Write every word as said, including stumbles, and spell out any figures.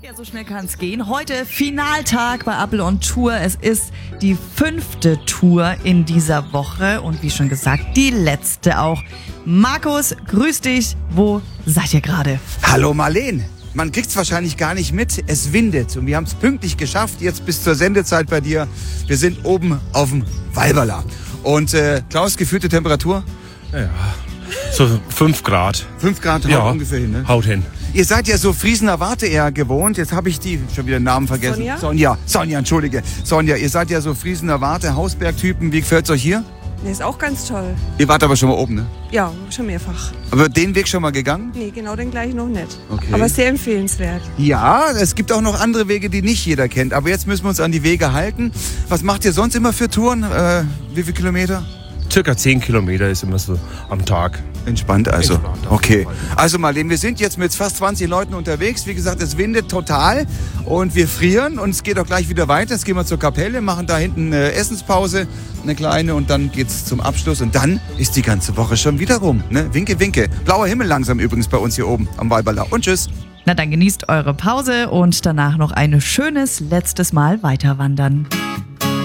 Ja, so schnell kann es gehen. Heute Finaltag bei Appel on Tour. Es ist die fünfte Tour in dieser Woche und wie schon gesagt, die letzte auch. Markus, grüß dich. Wo seid ihr gerade? Hallo Marleen. Man kriegt's wahrscheinlich gar nicht mit. Es windet und wir haben es pünktlich geschafft, jetzt bis zur Sendezeit bei dir. Wir sind oben auf dem Walberla. Und äh, Klaus, gefühlte Temperatur? Ja, so fünf Grad. Fünf Grad haut Ja, ungefähr hin, ne? Haut hin. Ihr seid ja so Friesener Warte eher gewohnt. Jetzt habe ich die, schon wieder den Namen vergessen. Sonja? Sonja, Sonja, entschuldige. Sonja, ihr seid ja so Friesener Warte, Hausbergtypen. Wie gefällt's euch hier? Nee, ist auch ganz toll. Ihr wart aber schon mal oben, ne? Ja, schon mehrfach. Aber den Weg schon mal gegangen? Nee, genau den gleichen noch nicht. Okay. Aber sehr empfehlenswert. Ja, es gibt auch noch andere Wege, die nicht jeder kennt. Aber jetzt müssen wir uns an die Wege halten. Was macht ihr sonst immer für Touren? Äh, wie viele Kilometer? Circa zehn Kilometer ist immer so am Tag. Entspannt also. Entspannt, auf Okay. jeden Fall. Also Marleen, wir sind jetzt mit fast zwanzig Leuten unterwegs. Wie gesagt, es windet total und wir frieren und es geht auch gleich wieder weiter. Jetzt gehen wir zur Kapelle, machen da hinten eine Essenspause, eine kleine und dann geht's zum Abschluss und dann ist die ganze Woche schon wieder rum. Ne? Winke, winke. Blauer Himmel langsam übrigens bei uns hier oben am Walberla. Und tschüss. Na dann genießt eure Pause und danach noch ein schönes letztes Mal weiterwandern.